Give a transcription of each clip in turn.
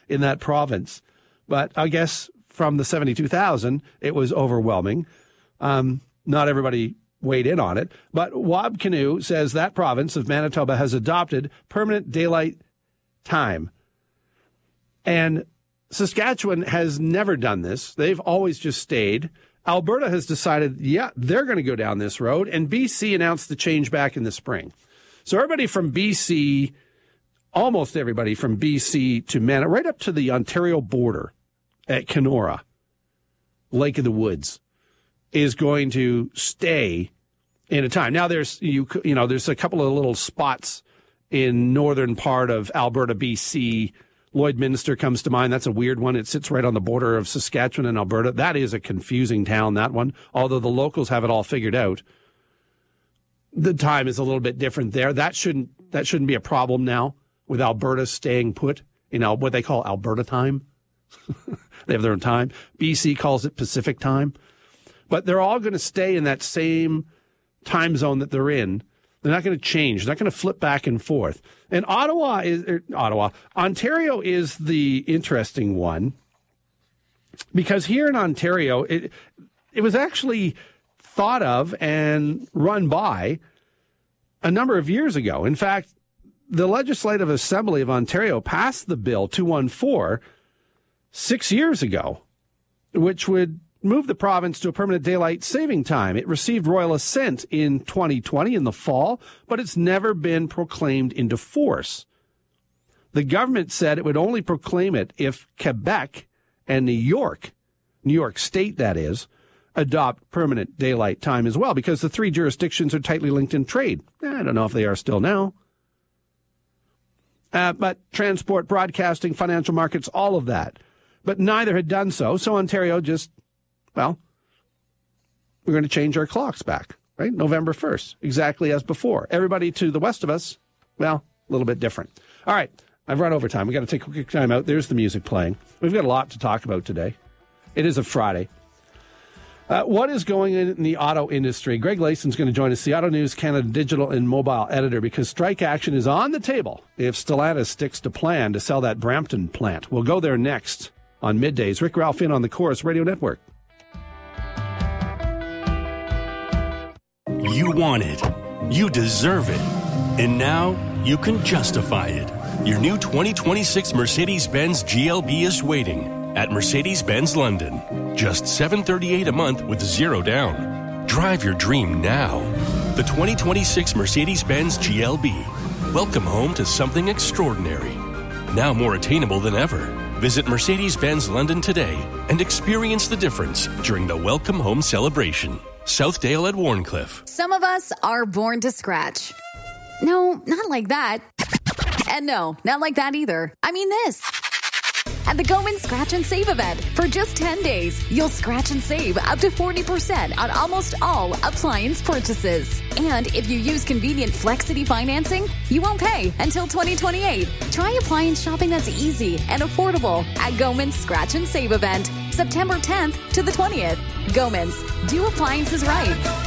in that province. But I guess from the 72,000, it was overwhelming. Not everybody weighed in on it. But Wab Kinew says that province of Manitoba has adopted permanent daylight time. And Saskatchewan has never done this. They've always just stayed. Alberta has decided, they're going to go down this road. And BC announced the change back in the spring. So everybody from BC, almost everybody from BC to Manitoba, right up to the Ontario border at Kenora, Lake of the Woods, is going to stay in a time. Now there's there's a couple of little spots in northern part of Alberta, BC. Lloydminster comes to mind. That's a weird one. It sits right on the border of Saskatchewan and Alberta. That is a confusing town, that one, although the locals have it all figured out. The time is a little bit different there. That shouldn't be a problem now with Alberta staying put in what they call Alberta time. They have their own time. BC calls it Pacific time. But they're all going to stay in that same time zone that they're in. They're not going to change. They're not going to flip back and forth. And Ontario is the interesting one, because here in Ontario, it was actually thought of and run by a number of years ago. In fact, the Legislative Assembly of Ontario passed the bill 214 6 years ago, which would move the province to a permanent daylight saving time. It received royal assent in 2020 in the fall, but it's never been proclaimed into force. The government said it would only proclaim it if Quebec and New York State that is, adopt permanent daylight time as well, because the three jurisdictions are tightly linked in trade. I don't know if they are still now. But transport, broadcasting, financial markets, all of that. But neither had done so, so Ontario just, we're going to change our clocks back, right? November 1st, exactly as before. Everybody to the west of us, a little bit different. All right, I've run over time. We've got to take a quick time out. There's the music playing. We've got a lot to talk about today. It is a Friday. What is going on in the auto industry? Greg Layson's going to join us, the Auto News Canada digital and mobile editor, because strike action is on the table if Stellantis sticks to plan to sell that Brampton plant. We'll go there next on Middays. Rick Ralph in on the Chorus Radio Network. You want it. You deserve it. And now you can justify it. Your new 2026 Mercedes-Benz GLB is waiting at Mercedes-Benz London. Just $738 a month with zero down. Drive your dream now. The 2026 Mercedes-Benz GLB. Welcome home to something extraordinary. Now more attainable than ever. Visit Mercedes-Benz London today and experience the difference during the Welcome Home celebration. Southdale at Warncliffe. Some of us are born to scratch. No, not like that. And no, not like that either. I mean this. At the Goman Scratch and Save event, for just 10 days, you'll scratch and save up to 40% on almost all appliance purchases. And if you use convenient Flexity financing, you won't pay until 2028. Try appliance shopping that's easy and affordable at Goman's Scratch and Save event, September 10th to the 20th. Goman's, do appliances right.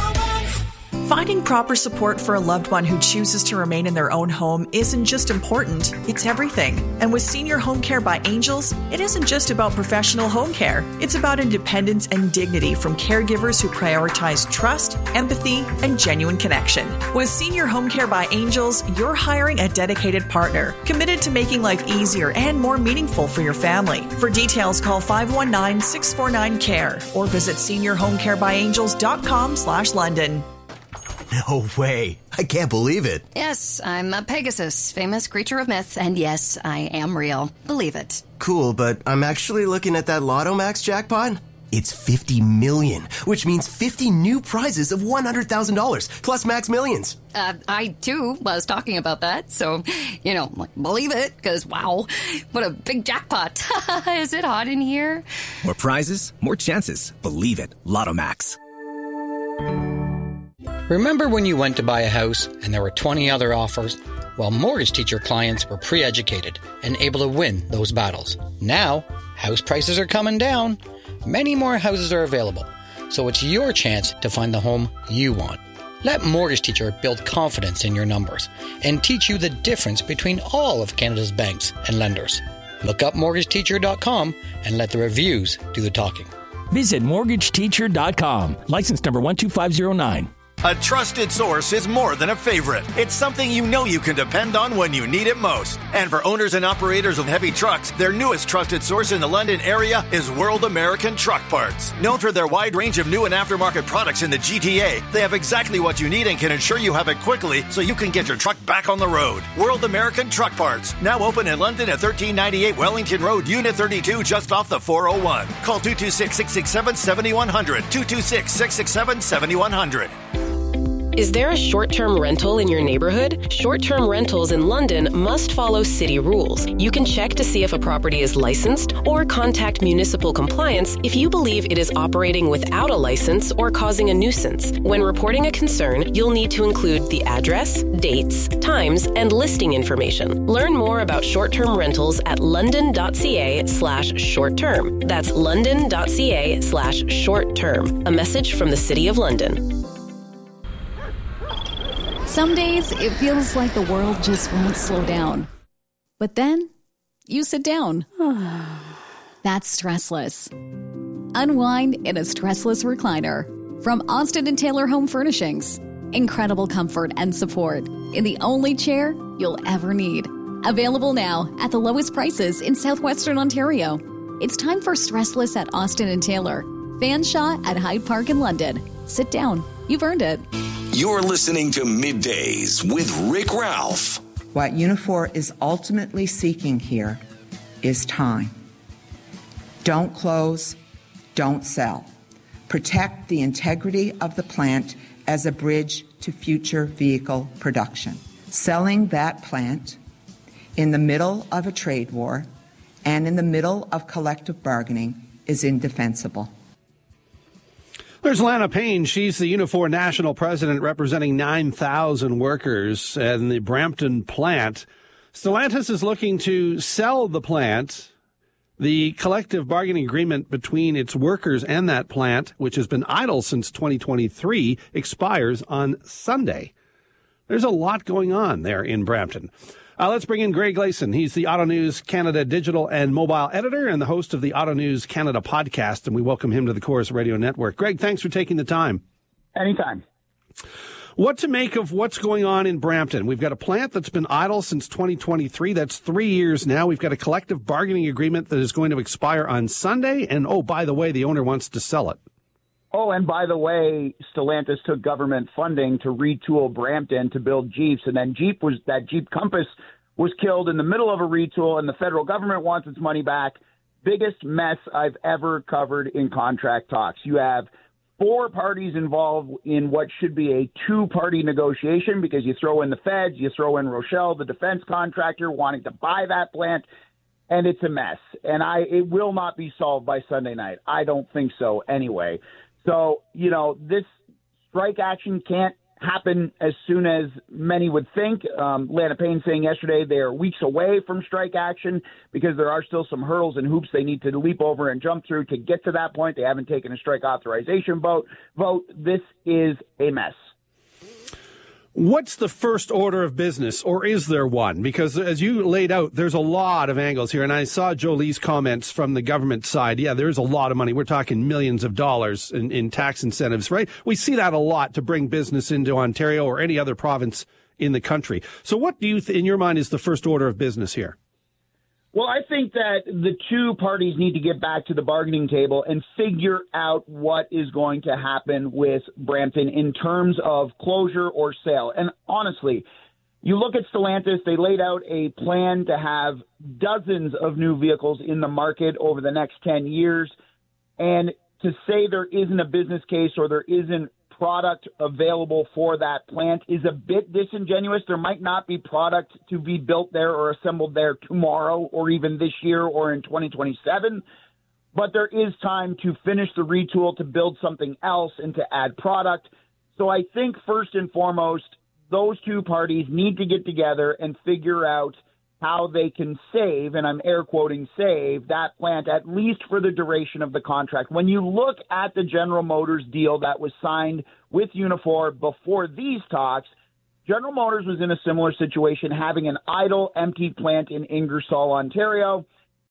Finding proper support for a loved one who chooses to remain in their own home isn't just important, it's everything. And with Senior Home Care by Angels, it isn't just about professional home care. It's about independence and dignity from caregivers who prioritize trust, empathy, and genuine connection. With Senior Home Care by Angels, you're hiring a dedicated partner, committed to making life easier and more meaningful for your family. For details, call 519-649-CARE or visit seniorhomecarebyangels.com/London. No way. I can't believe it. Yes, I'm a Pegasus, famous creature of myth, and yes, I am real. Believe it. Cool, but I'm actually looking at that Lotto Max jackpot. It's 50 million, which means 50 new prizes of $100,000 plus Max Millions. I, too, was talking about that, so, believe it, because, wow, what a big jackpot. Is it hot in here? More prizes, more chances. Believe it. Lotto Max. Remember when you went to buy a house and there were 20 other offers? Well, Mortgage Teacher clients were pre-educated and able to win those battles. Now, house prices are coming down. Many more houses are available, so it's your chance to find the home you want. Let Mortgage Teacher build confidence in your numbers and teach you the difference between all of Canada's banks and lenders. Look up mortgageteacher.com and let the reviews do the talking. Visit mortgageteacher.com. License number 12509. A trusted source is more than a favorite. It's something you know you can depend on when you need it most. And for owners and operators of heavy trucks, their newest trusted source in the London area is World American Truck Parts. Known for their wide range of new and aftermarket products in the GTA, they have exactly what you need and can ensure you have it quickly so you can get your truck back on the road. World American Truck Parts, now open in London at 1398 Wellington Road, Unit 32, just off the 401. Call 226-667-7100, 226-667-7100. Is there a short-term rental in your neighborhood? Short-term rentals in London must follow city rules. You can check to see if a property is licensed or contact municipal compliance if you believe it is operating without a license or causing a nuisance. When reporting a concern, you'll need to include the address, dates, times, and listing information. Learn more about short-term rentals at london.ca/short-term. That's london.ca/short-term. A message from the City of London. Some days it feels like the world just won't slow down. But then you sit down. That's stressless. Unwind in a stressless recliner from Austin & Taylor Home Furnishings. Incredible comfort and support in the only chair you'll ever need. Available now at the lowest prices in southwestern Ontario. It's time for stressless at Austin & Taylor. Fanshawe at Hyde Park in London. Sit down. You've earned it. You're listening to Middays with Rick Ralph. What Unifor is ultimately seeking here is time. Don't close, don't sell. Protect the integrity of the plant as a bridge to future vehicle production. Selling that plant in the middle of a trade war and in the middle of collective bargaining is indefensible. There's Lana Payne. She's the Unifor national president representing 9,000 workers in the Brampton plant. Stellantis is looking to sell the plant. The collective bargaining agreement between its workers and that plant, which has been idle since 2023, expires on Sunday. There's a lot going on there in Brampton. Let's bring in Greg Gleason. He's the Auto News Canada digital and mobile editor and the host of the Auto News Canada podcast, and we welcome him to the Corus Radio Network. Greg, thanks for taking the time. Anytime. What to make of what's going on in Brampton? We've got a plant that's been idle since 2023. That's 3 years now. We've got a collective bargaining agreement that is going to expire on Sunday. And, oh, by the way, the owner wants to sell it. Oh, and by the way, Stellantis took government funding to retool Brampton to build Jeeps, and then Jeep Compass was killed in the middle of a retool, and the federal government wants its money back. Biggest mess I've ever covered in contract talks. You have 4 parties involved in what should be a 2-party negotiation because you throw in the feds, you throw in Rochelle, the defense contractor, wanting to buy that plant, and it's a mess. And it will not be solved by Sunday night. I don't think so anyway. So, this strike action can't happen as soon as many would think. Lana Payne saying yesterday they are weeks away from strike action because there are still some hurdles and hoops they need to leap over and jump through to get to that point. They haven't taken a strike authorization vote. This is a mess. What's the first order of business, or is there one? Because as you laid out, there's a lot of angles here, and I saw Jolie's comments from the government side. Yeah, there's a lot of money. We're talking millions of dollars in tax incentives, right? We see that a lot to bring business into Ontario or any other province in the country. So what do you, in your mind, is the first order of business here? Well, I think that the 2 parties need to get back to the bargaining table and figure out what is going to happen with Brampton in terms of closure or sale. And honestly, you look at Stellantis, they laid out a plan to have dozens of new vehicles in the market over the next 10 years. And to say there isn't a business case or there isn't product available for that plant is a bit disingenuous. There might not be product to be built there or assembled there tomorrow or even this year or in 2027, but there is time to finish the retool, to build something else and to add product. So I think first and foremost, those 2 parties need to get together and figure out how they can save, and I'm air quoting save, that plant at least for the duration of the contract. When you look at the General Motors deal that was signed with Unifor before these talks, General Motors was in a similar situation, having an idle, empty plant in Ingersoll, Ontario.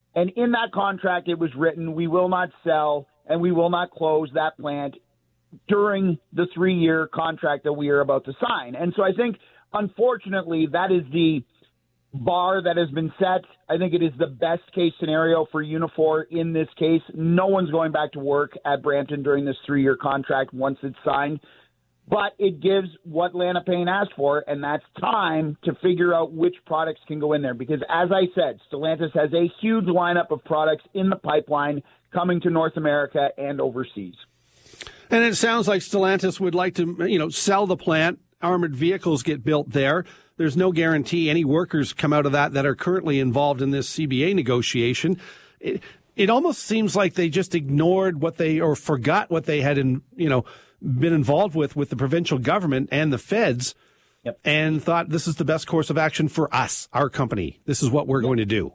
And in that contract, it was written, we will not sell and we will not close that plant during the 3-year contract that we are about to sign. And so I think, unfortunately, that is the bar that has been set. I think it is the best case scenario for Unifor in this case. No one's going back to work at Brampton during this 3-year contract once it's signed. But it gives what Lana Payne asked for, and that's time to figure out which products can go in there. Because as I said, Stellantis has a huge lineup of products in the pipeline coming to North America and overseas. And it sounds like Stellantis would like to, sell the plant. Armored vehicles get built there. There's no guarantee any workers come out of that are currently involved in this CBA negotiation. It almost seems like they just ignored or forgot what they had been involved with the provincial government and the feds, and thought this is the best course of action for us, our company. This is what we're going to do.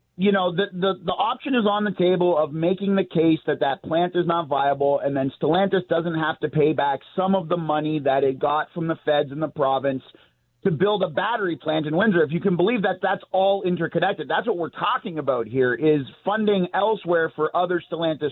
The option is on the table of making the case that plant is not viable, and then Stellantis doesn't have to pay back some of the money that it got from the feds in the province to build a battery plant in Windsor. If you can believe that that's all interconnected. That's what we're talking about here, is funding elsewhere for other Stellantis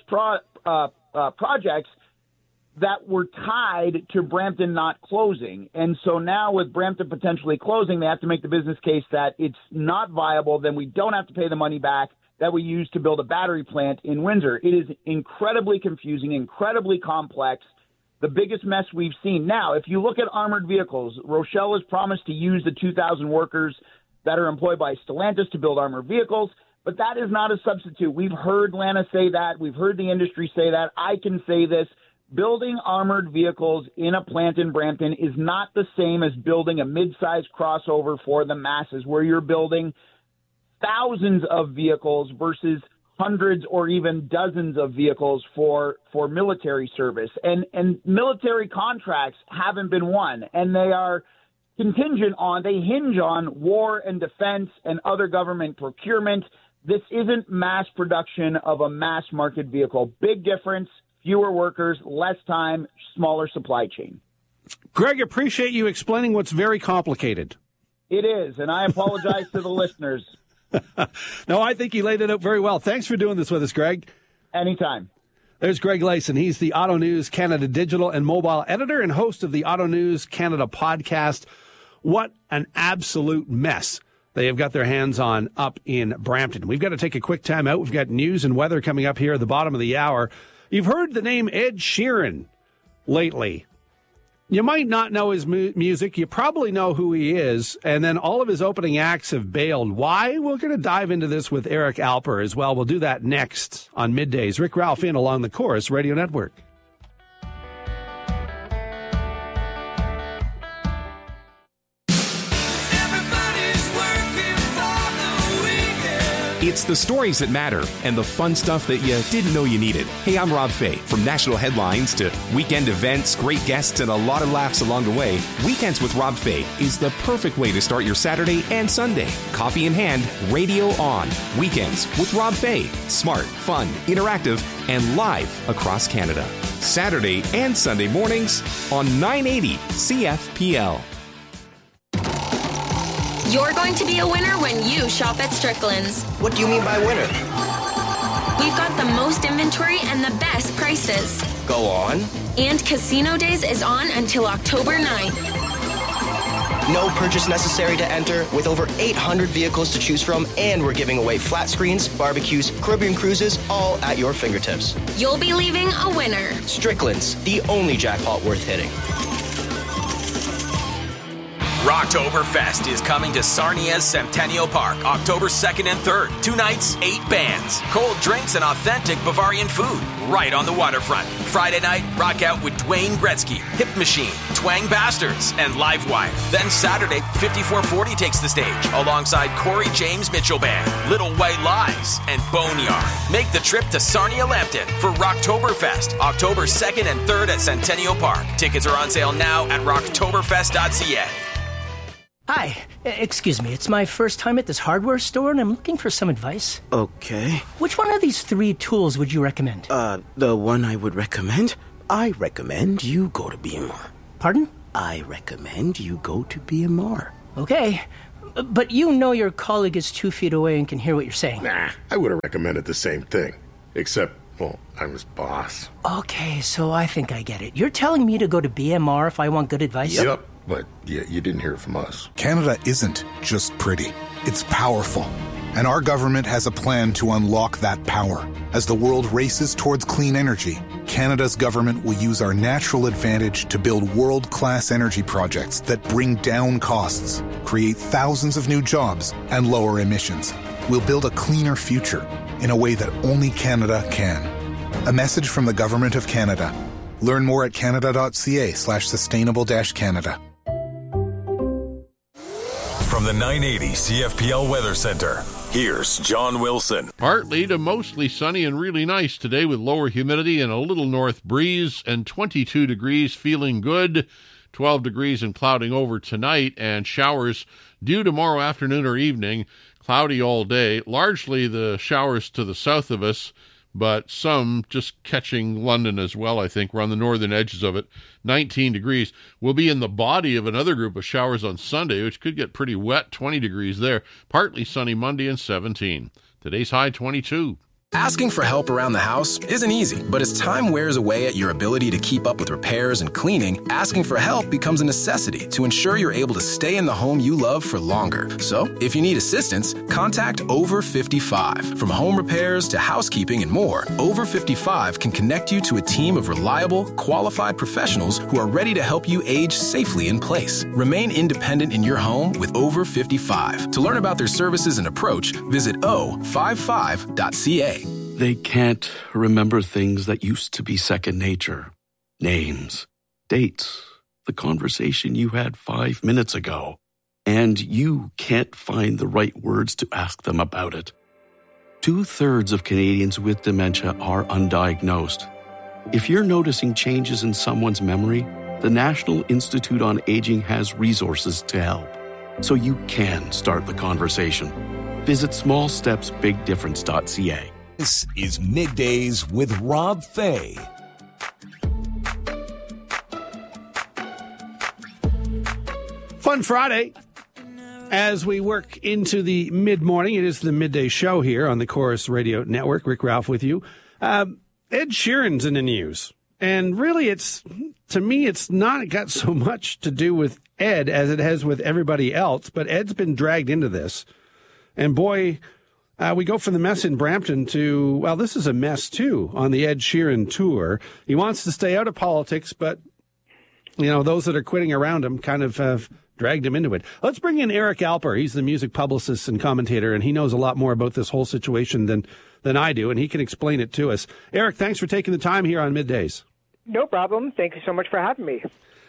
projects that were tied to Brampton not closing. And so now with Brampton potentially closing, they have to make the business case that it's not viable, then we don't have to pay the money back that we used to build a battery plant in Windsor. It is incredibly confusing, incredibly complex, the biggest mess we've seen. Now, if you look at armored vehicles, Rochelle has promised to use the 2,000 workers that are employed by Stellantis to build armored vehicles, but that is not a substitute. We've heard Lana say that. We've heard the industry say that. I can say this. Building armored vehicles in a plant in Brampton is not the same as building a mid-sized crossover for the masses, where you're building thousands of vehicles versus hundreds or even dozens of vehicles for military service. And military contracts haven't been won, and they are they hinge on war and defense and other government procurement. This isn't mass production of a mass market vehicle. Big difference. Fewer workers, less time, smaller supply chain. Greg, appreciate you explaining what's very complicated. It is, and I apologize to the listeners. No, I think you laid it out very well. Thanks for doing this with us, Greg. Anytime. There's Greg Lyson. He's the Auto News Canada digital and mobile editor and host of the Auto News Canada podcast. What an absolute mess they have got their hands on up in Brampton. We've got to take a quick time out. We've got news and weather coming up here at the bottom of the hour. You've heard the name Ed Sheeran lately. You might not know his music. You probably know who he is. And then all of his opening acts have bailed. Why? We're going to dive into this with Eric Alper as well. We'll do that next on Middays. Rick Ralph in along the Chorus Radio Network. It's the stories that matter and the fun stuff that you didn't know you needed. Hey, I'm Rob Fay. From national headlines to weekend events, great guests, and a lot of laughs along the way, Weekends with Rob Fay is the perfect way to start your Saturday and Sunday. Coffee in hand, radio on. Weekends with Rob Fay. Smart, fun, interactive, and live across Canada. Saturday and Sunday mornings on 980 CFPL. You're going to be a winner when you shop at Strickland's. What do you mean by winner? We've got the most inventory and the best prices. Go on. And Casino Days is on until October 9th. No purchase necessary to enter, with over 800 vehicles to choose from, and we're giving away flat screens, barbecues, Caribbean cruises, all at your fingertips. You'll be leaving a winner. Strickland's, the only jackpot worth hitting. Rocktoberfest is coming to Sarnia's Centennial Park, October 2nd and 3rd. 2 nights, 8 bands, cold drinks, and authentic Bavarian food right on the waterfront. Friday night, rock out with Dwayne Gretzky, Hip Machine, Twang Bastards, and Livewire. Then Saturday, 5440 takes the stage alongside Corey James Mitchell Band, Little White Lies, and Boneyard. Make the trip to Sarnia Lambton for Rocktoberfest, October 2nd and 3rd at Centennial Park. Tickets are on sale now at rocktoberfest.ca. Hi, excuse me, it's my first time at this hardware store and I'm looking for some advice. Okay. Which one of these 3 tools would you recommend? The one I would recommend? I recommend you go to BMR. Pardon? I recommend you go to BMR. Okay, But you know your colleague is 2 feet away and can hear what you're saying. Nah, I would have recommended the same thing. Except, well, I'm his boss. Okay, so I think I get it. You're telling me to go to BMR if I want good advice? Yep, but you didn't hear it from us. Canada isn't just pretty. It's powerful. And our government has a plan to unlock that power. As the world races towards clean energy, Canada's government will use our natural advantage to build world-class energy projects that bring down costs, create thousands of new jobs, and lower emissions. We'll build a cleaner future in a way that only Canada can. A message from the Government of Canada. Learn more at canada.ca/sustainable-Canada. From the 980 CFPL Weather Center, here's John Wilson. Partly to mostly sunny and really nice today with lower humidity and a little north breeze, and 22 degrees, feeling good. 12 degrees and clouding over tonight, and showers due tomorrow afternoon or evening. Cloudy all day. Largely the showers to the south of us, but some just catching London as well, I think. We're on the northern edges of it. 19 degrees. We'll be in the body of another group of showers on Sunday, which could get pretty wet. 20 degrees there. Partly sunny Monday and 17. Today's high 22. Asking for help around the house isn't easy, but as time wears away at your ability to keep up with repairs and cleaning, asking for help becomes a necessity to ensure you're able to stay in the home you love for longer. So, if you need assistance, contact Over 55. From home repairs to housekeeping and more, Over 55 can connect you to a team of reliable, qualified professionals who are ready to help you age safely in place. Remain independent in your home with Over 55. To learn about their services and approach, visit o55.ca. They can't remember things that used to be second nature. Names, dates, the conversation you had 5 minutes ago. And you can't find the right words to ask them about it. 2/3 of Canadians with dementia are undiagnosed. If you're noticing changes in someone's memory, the National Institute on Aging has resources to help. So you can start the conversation. Visit smallstepsbigdifference.ca. This is Middays with Rob Fay. Fun Friday. As we work into the mid-morning, it is the midday show here on the Chorus Radio Network. Rick Ralph with you. Ed Sheeran's in the news. And really, to me, it's not got so much to do with Ed as it has with everybody else. But Ed's been dragged into this. And boy, we go from the mess in Brampton to, well, this is a mess, too, on the Ed Sheeran tour. He wants to stay out of politics, but, you know, those that are quitting around him kind of have dragged him into it. Let's bring in Eric Alper. He's the music publicist and commentator, and he knows a lot more about this whole situation than I do, and he can explain it to us. Eric, thanks for taking the time here on Middays. No problem. Thank you so much for having me.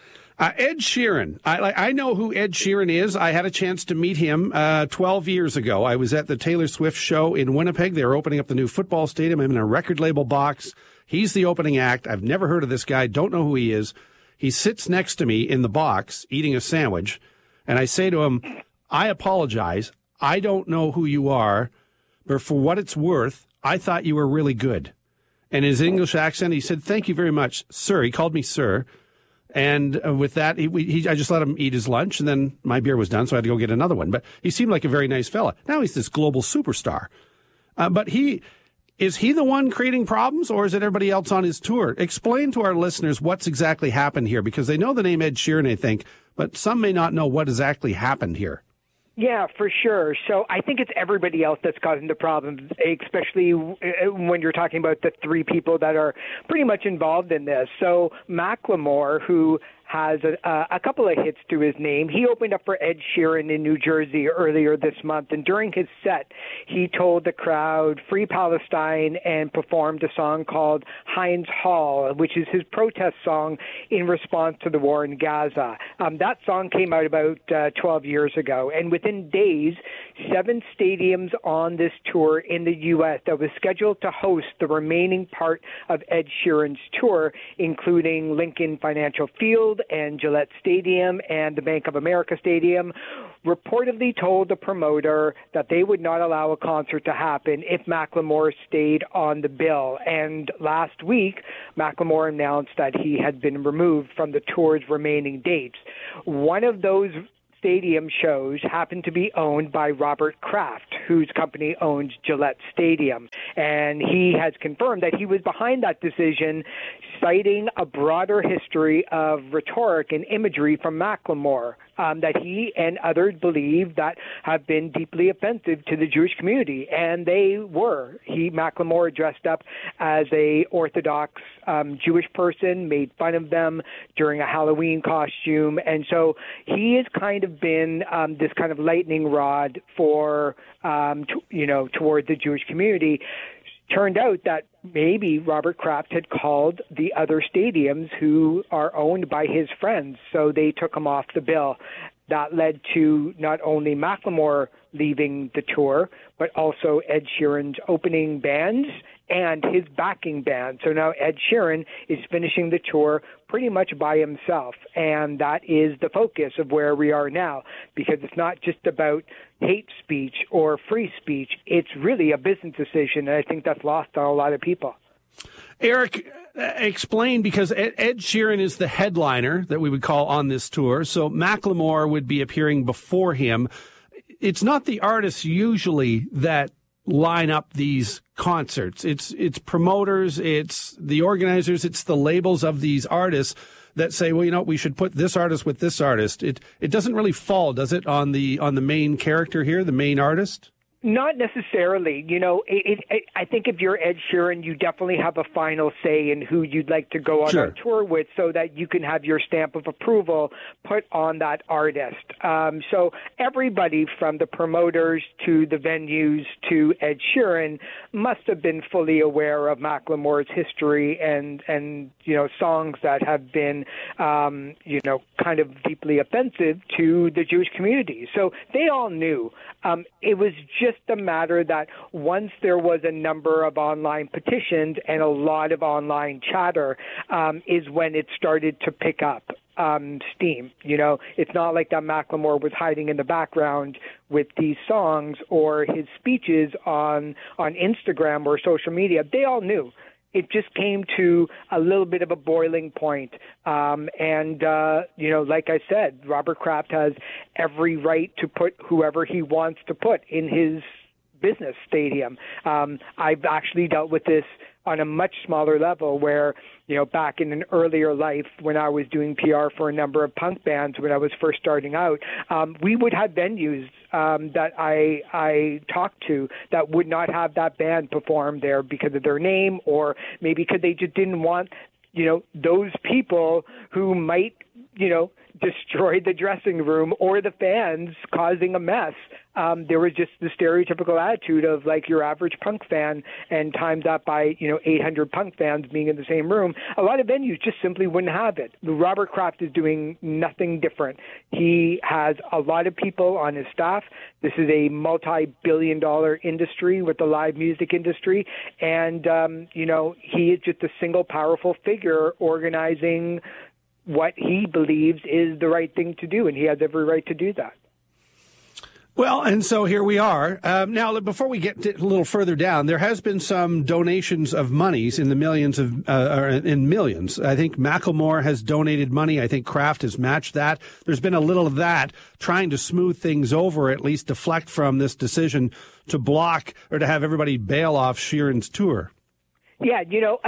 Ed Sheeran. I know who Ed Sheeran is. I had a chance to meet him 12 years ago. I was at the Taylor Swift show in Winnipeg. They were opening up the new football stadium. I'm in a record label box. He's the opening act. I've never heard of this guy. Don't know who he is. He sits next to me in the box eating a sandwich. And I say to him, I apologize. I don't know who you are, but for what it's worth, I thought you were really good. And his English accent, he said, thank you very much, sir. He called me sir. And with that, I just let him eat his lunch, and then my beer was done, so I had to go get another one. But he seemed like a very nice fella. Now he's this global superstar. But is he the one creating problems, or is it everybody else on his tour? Explain to our listeners what's exactly happened here, because they know the name Ed Sheeran, I think, but some may not know what exactly happened here. Yeah, for sure. So I think it's everybody else that's causing the problem, especially when you're talking about the three people that are pretty much involved in this. So Macklemore, who has a couple of hits to his name. He opened up for Ed Sheeran in New Jersey earlier this month, and during his set, he told the crowd, Free Palestine, and performed a song called Heinz Hall, which is his protest song in response to the war in Gaza. That song came out about 12 years ago, and within days, 7 stadiums on this tour in the U.S. that was scheduled to host the remaining part of Ed Sheeran's tour, including Lincoln Financial Field and Gillette Stadium and the Bank of America Stadium, reportedly told the promoter that they would not allow a concert to happen if Macklemore stayed on the bill. And last week, Macklemore announced that he had been removed from the tour's remaining dates. One of those stadium shows happen to be owned by Robert Kraft, whose company owns Gillette Stadium. And he has confirmed that he was behind that decision, citing a broader history of rhetoric and imagery from Macklemore that he and others believe that have been deeply offensive to the Jewish community. And they were. Macklemore dressed up as a Orthodox Jewish person, made fun of them during a Halloween costume. And so he has kind of been this kind of lightning rod for, toward the Jewish community. Turned out that maybe Robert Kraft had called the other stadiums who are owned by his friends, so they took him off the bill. That led to not only Macklemore leaving the tour, but also Ed Sheeran's opening bands and his backing band. So now Ed Sheeran is finishing the tour pretty much by himself, and that is the focus of where we are now, because it's not just about hate speech or free speech. It's really a business decision, and I think that's lost on a lot of people. Eric, explain, because Ed Sheeran is the headliner that we would call on this tour, so Macklemore would be appearing before him. It's not the artists usually that line up these concerts. It's promoters, it's the organizers, it's the labels of these artists that say, well, we should put this artist with this artist. It doesn't really fall, does it, on the main character here, the main artist? Not necessarily. I think if you're Ed Sheeran, you definitely have a final say in who you'd like to go on a tour with, so that you can have your stamp of approval put on that artist. So everybody from the promoters to the venues to Ed Sheeran must have been fully aware of Macklemore's history and songs that have been, kind of deeply offensive to the Jewish community. So they all knew. It was just a matter that once there was a number of online petitions and a lot of online chatter, is when it started to pick up steam. It's not like that Macklemore was hiding in the background with these songs or his speeches on Instagram or social media. They all knew. It just came to a little bit of a boiling point. Like I said, Robert Kraft has every right to put whoever he wants to put in his business stadium. I've actually dealt with this on a much smaller level where, back in an earlier life when I was doing PR for a number of punk bands when I was first starting out, we would have venues that I talked to that would not have that band perform there because of their name, or maybe because they just didn't want, those people who might, destroy the dressing room or the fans causing a mess. There was just the stereotypical attitude of like your average punk fan and times that by, 800 punk fans being in the same room. A lot of venues just simply wouldn't have it. Robert Kraft is doing nothing different. He has a lot of people on his staff. This is a multi-billion-dollar industry with the live music industry. And, he is just a single powerful figure organizing what he believes is the right thing to do, and he has every right to do that. Well, and so here we are. Now, before we get a little further down, there has been some donations of monies in the millions in millions. I think Macklemore has donated money. I think Kraft has matched that. There's been a little of that, trying to smooth things over, at least deflect from this decision to block or to have everybody bail off Sheeran's tour. Yeah,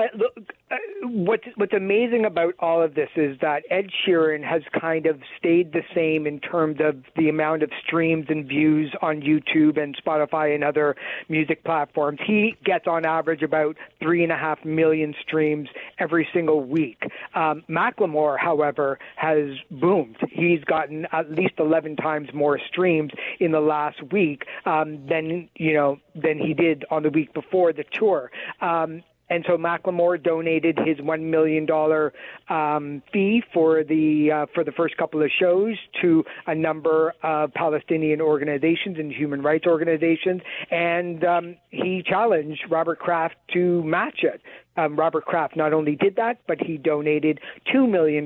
what's amazing about all of this is that Ed Sheeran has kind of stayed the same in terms of the amount of streams and views on YouTube and Spotify and other music platforms. He gets on average about 3.5 million streams every single week. Macklemore, however, has boomed. He's gotten at least 11 times more streams in the last week than he did on the week before the tour. And so Macklemore donated his $1 million fee for the first couple of shows to a number of Palestinian organizations and human rights organizations, and he challenged Robert Kraft to match it. Robert Kraft not only did that, but he donated $2 million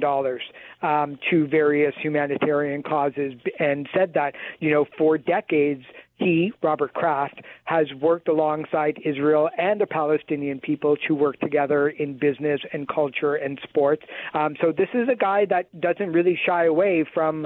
to various humanitarian causes and said that, for decades, he, Robert Kraft, has worked alongside Israel and the Palestinian people to work together in business and culture and sports. So this is a guy that doesn't really shy away from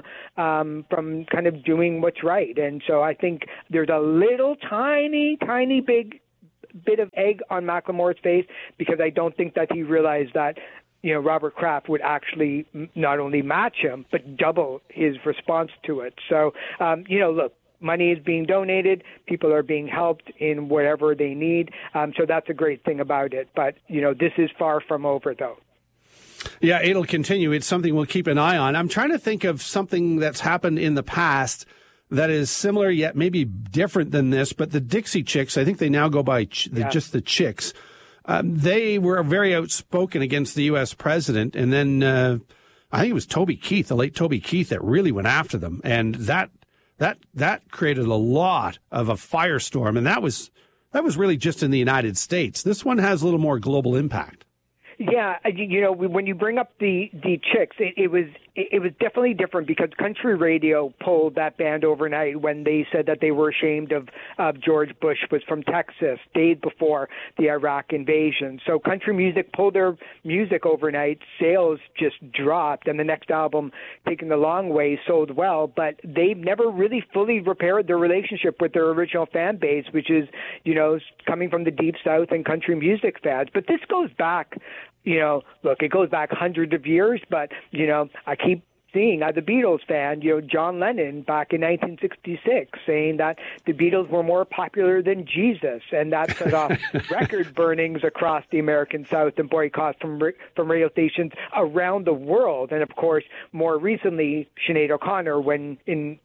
kind of doing what's right. And so I think there's a little tiny bit of egg on Macklemore's face, because I don't think that he realized that Robert Kraft would actually not only match him, but double his response to it. So, look, money is being donated. People are being helped in whatever they need. So that's a great thing about it. But, this is far from over, though. Yeah, it'll continue. It's something we'll keep an eye on. I'm trying to think of something that's happened in the past that is similar yet maybe different than this. But the Dixie Chicks, I think they now go by just the Chicks. They were very outspoken against the U.S. president, and then I think it was Toby Keith, the late Toby Keith, that really went after them, and that created a lot of a firestorm, and that was really just in the United States. This one has a little more global impact. Yeah, when you bring up the Chicks, it was definitely different, because country radio pulled that band overnight when they said that they were ashamed of George Bush was from Texas, days before the Iraq invasion. So country music pulled their music overnight. Sales just dropped, and the next album, Taking the Long Way, sold well, but they've never really fully repaired their relationship with their original fan base, which is, coming from the Deep South and country music fans. But this goes back, look, it goes back hundreds of years, but, I keep seeing, as a Beatles fan, John Lennon back in 1966 saying that the Beatles were more popular than Jesus, and that set off record burnings across the American South and boycotts from radio stations around the world. And, of course, more recently, Sinead O'Connor, when in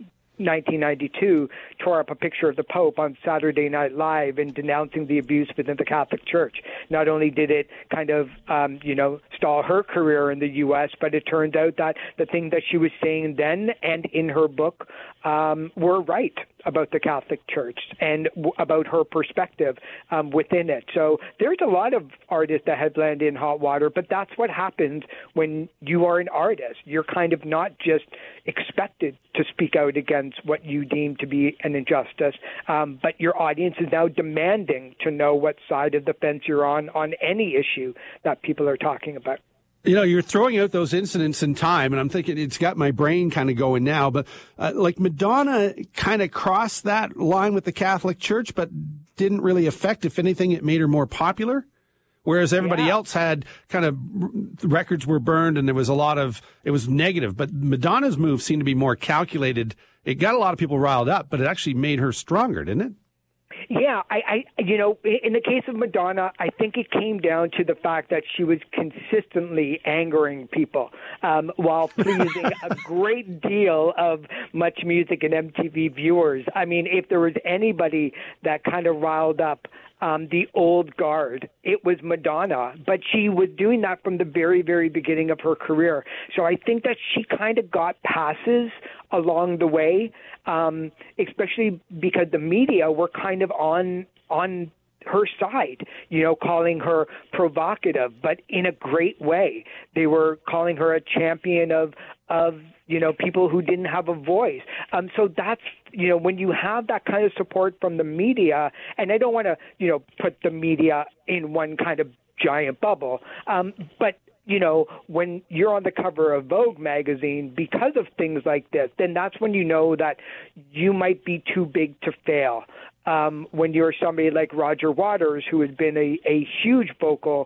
1992, tore up a picture of the Pope on Saturday Night Live and denouncing the abuse within the Catholic Church. Not only did it kind of, stall her career in the U.S., but it turns out that the thing that she was saying then and in her book were right about the Catholic Church and about her perspective within it. So there's a lot of artists that have landed in hot water, but that's what happens when you are an artist. You're kind of not just expected to speak out against what you deem to be an injustice, but your audience is now demanding to know what side of the fence you're on any issue that people are talking about. You're throwing out those incidents in time, and I'm thinking it's got my brain kind of going now, but like Madonna kind of crossed that line with the Catholic Church, but didn't really affect, if anything, it made her more popular. Whereas everybody else had kind of records were burned and there was it was negative. But Madonna's move seemed to be more calculated. It got a lot of people riled up, but it actually made her stronger, didn't it? Yeah, I in the case of Madonna, I think it came down to the fact that she was consistently angering people while pleasing a great deal of Much Music and MTV viewers. I mean, if there was anybody that kind of riled up the old guard, it was Madonna, but she was doing that from the very, very beginning of her career. So I think that she kind of got passes along the way, especially because the media were kind of on her side, calling her provocative, but in a great way. They were calling her a champion of people who didn't have a voice. So that's, when you have that kind of support from the media, and I don't want to, put the media in one kind of giant bubble, but when you're on the cover of Vogue magazine because of things like this, then that's when you know that you might be too big to fail. When you're somebody like Roger Waters, who has been a huge vocal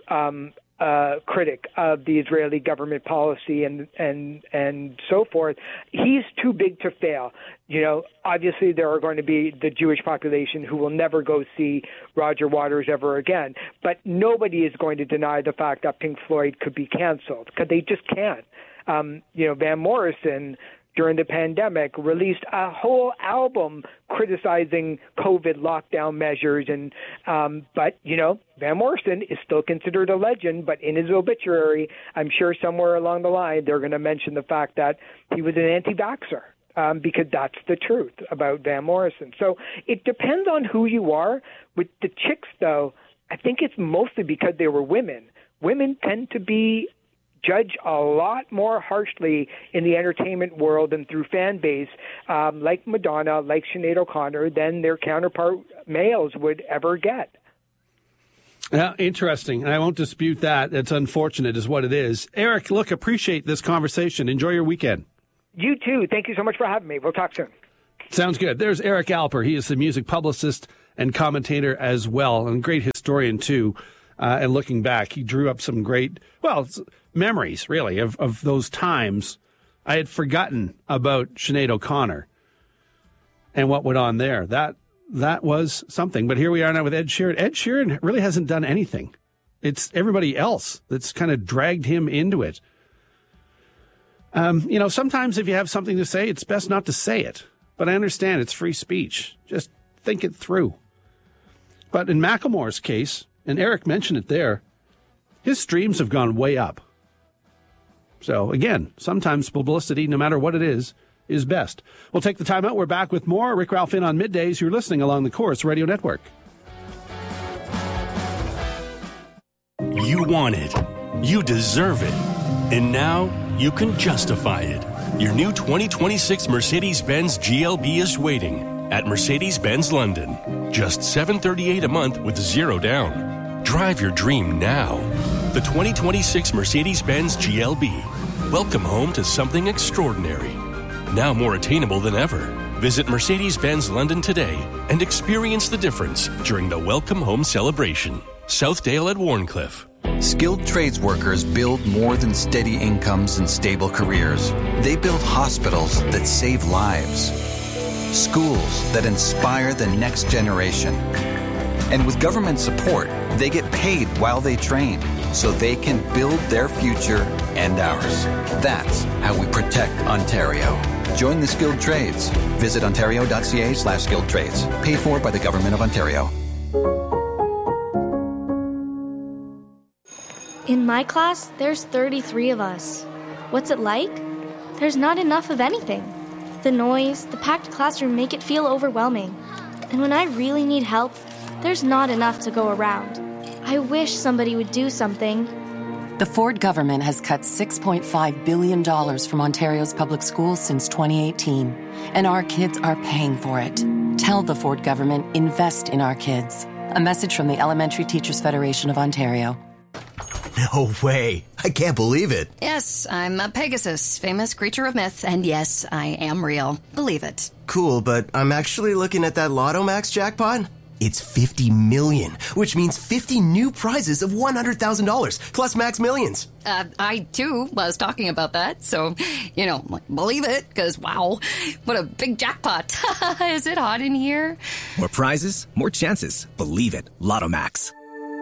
critic of the Israeli government policy and so forth, he's too big to fail. Obviously there are going to be the Jewish population who will never go see Roger Waters ever again, but nobody is going to deny the fact that Pink Floyd could be canceled, because they just can't. Van Morrison, during the pandemic, released a whole album criticizing COVID lockdown measures, and but Van Morrison is still considered a legend. But in his obituary, I'm sure somewhere along the line they're going to mention the fact that he was an anti-vaxxer, because that's the truth about Van Morrison. So it depends on who you are. With the Chicks, though, I think it's mostly because they were women. Women tend to be judge a lot more harshly in the entertainment world and through fan base, like Madonna, like Sinead O'Connor, than their counterpart males would ever get. Yeah, interesting. I won't dispute that. It's unfortunate is what it is. Eric, look, appreciate this conversation. Enjoy your weekend. You too. Thank you so much for having me. We'll talk soon. Sounds good. There's Eric Alper. He is the music publicist and commentator as well, and a great historian too. And looking back, he drew up some great, memories, really, of those times. I had forgotten about Sinead O'Connor and what went on there. That was something. But here we are now with Ed Sheeran. Ed Sheeran really hasn't done anything. It's everybody else that's kind of dragged him into it. Sometimes if you have something to say, it's best not to say it. But I understand it's free speech. Just think it through. But in Macklemore's case, and Eric mentioned it there, his streams have gone way up. So again, sometimes publicity, no matter what it is best. We'll take the time out. We're back with more Rick Ralph in on Middays. You're listening along the Corus Radio Network. You want it. You deserve it. And now you can justify it. Your new 2026 Mercedes-Benz GLB is waiting at Mercedes-Benz London. Just $738 a month with zero down. Drive your dream now. The 2026 Mercedes-Benz GLB. Welcome home to something extraordinary. Now more attainable than ever. Visit Mercedes-Benz London today and experience the difference during the Welcome Home celebration. Southdale at Warncliffe. Skilled trades workers build more than steady incomes and stable careers. They build hospitals that save lives, schools that inspire the next generation. And with government support, they get paid while they train, so they can build their future and ours. That's how we protect Ontario. Join the skilled trades. Visit ontario.ca/skilled trades. Paid for by the Government of Ontario. In my class, there's 33 of us. What's it like? There's not enough of anything. The noise, the packed classroom make it feel overwhelming. And when I really need help, there's not enough to go around. I wish somebody would do something. The Ford government has cut $6.5 billion from Ontario's public schools since 2018, and our kids are paying for it. Tell the Ford government, invest in our kids. A message from the Elementary Teachers Federation of Ontario. No way. I can't believe it. Yes, I'm a Pegasus, famous creature of myth, and yes, I am real. Believe it. Cool, but I'm actually looking at that Lotto Max jackpot. It's 50 million, which means 50 new prizes of $100,000, plus Max Millions. I, too, was talking about that, so, believe it, because, wow, what a big jackpot. Is it hot in here? More prizes, more chances. Believe it. Lotto Max.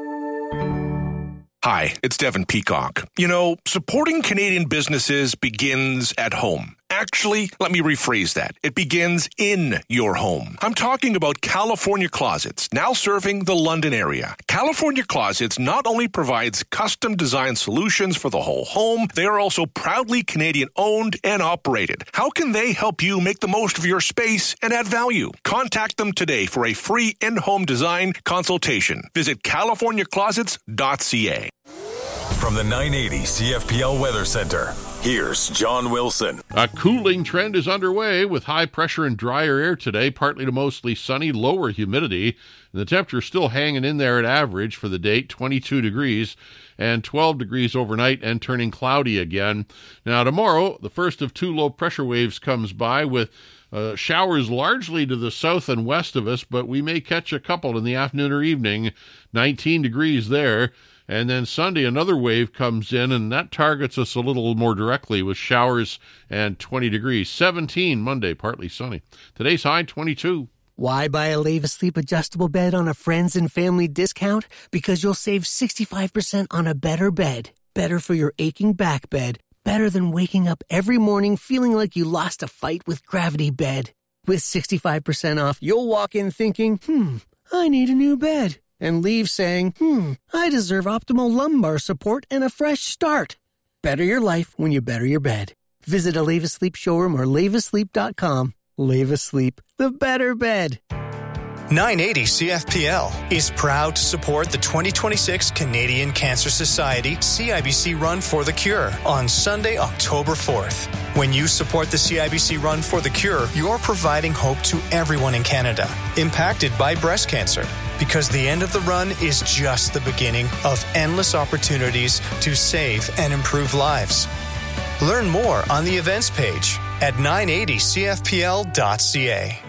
Hi, it's Devin Peacock. Supporting Canadian businesses begins at home. Actually, let me rephrase that. It begins in your home. I'm talking about California Closets, now serving the London area. California Closets not only provides custom design solutions for the whole home, they are also proudly Canadian owned and operated. How can they help you make the most of your space and add value? Contact them today for a free in-home design consultation. Visit californiaclosets.ca. From the 980 CFPL Weather Center, here's John Wilson. A cooling trend is underway with high pressure and drier air today, partly to mostly sunny, lower humidity. And the temperature is still hanging in there at average for the date, 22 degrees and 12 degrees overnight and turning cloudy again. Now tomorrow, the first of two low pressure waves comes by with showers largely to the south and west of us, but we may catch a couple in the afternoon or evening, 19 degrees there. And then Sunday, another wave comes in, and that targets us a little more directly with showers and 20 degrees. 17 Monday, partly sunny. Today's high, 22. Why buy a Leva Sleep adjustable bed on a friends and family discount? Because you'll save 65% on a better bed. Better for your aching back bed. Better than waking up every morning feeling like you lost a fight with Gravity Bed. With 65% off, you'll walk in thinking, I need a new bed. And leave saying, I deserve optimal lumbar support and a fresh start. Better your life when you better your bed. Visit a Leva Sleep showroom or levasleep.com. Leva Sleep, the better bed. 980 CFPL is proud to support the 2026 Canadian Cancer Society CIBC Run for the Cure on Sunday, October 4th. When you support the CIBC Run for the Cure, you're providing hope to everyone in Canada impacted by breast cancer, because the end of the run is just the beginning of endless opportunities to save and improve lives. Learn more on the events page at 980cfpl.ca.